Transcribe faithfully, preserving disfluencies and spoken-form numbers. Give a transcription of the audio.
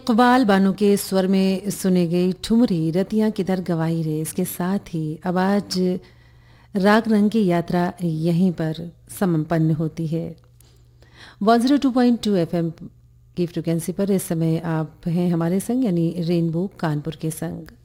इकबाल बानो के स्वर में सुने गई ठुमरी रतियां किधर गवाई रे, इसके साथ ही अब आज राग रंग की यात्रा यहीं पर संपन्न होती है। वन zero two point two FM की फ्रिक्वेंसी पर इस समय आप हैं हमारे संग, यानी रेनबो कानपुर के संग।